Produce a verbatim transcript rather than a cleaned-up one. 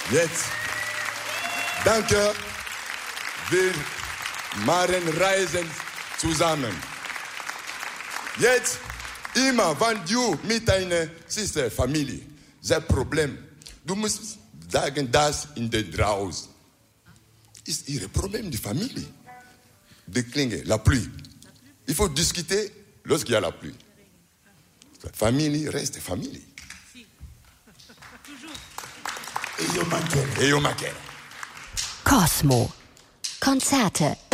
Jetzt, danke, wir machen Reisen zusammen. Jetzt, immer, wenn du mit deiner Schwester, Familie, das Problem, du musst sagen, das in der draußen ist ihr Problem, die Familie. Die Klinge, la pluie. Il faut discuter lorsqu'il y a la pluie. Famille reste famille. Eyo Makere. Eyo Makere. Cosmo. Konzerte